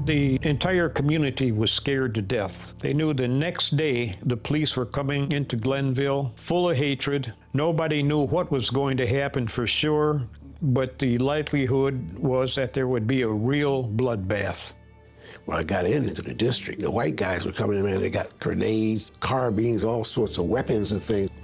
The entire community was scared to death. They knew the next day the police were coming into Glenville full of hatred. Nobody knew what was going to happen for sure, but the likelihood was that there would be a real bloodbath. When I got into the district, the white guys were coming in, man, they got grenades, carbines, all sorts of weapons and things.